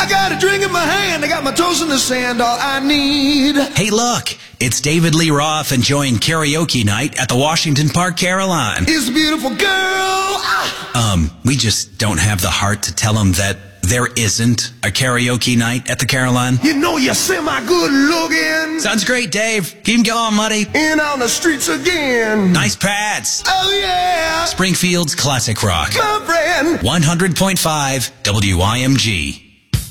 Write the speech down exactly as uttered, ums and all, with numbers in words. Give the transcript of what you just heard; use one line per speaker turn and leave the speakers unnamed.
I got a drink in my hand, I got my toes in the sand, all I need.
Hey, look, it's David Lee Roth enjoying karaoke night at the Washington Park Carillon.
Is a beautiful girl. Ah.
Um, we just don't have the heart to tell him that there isn't a karaoke night at the Carillon.
You know you're semi-good looking.
Sounds great, Dave. Keep him going, buddy.
In on the streets again.
Nice pads.
Oh, yeah.
Springfield's classic rock.
My friend.
one hundred point five W I M G.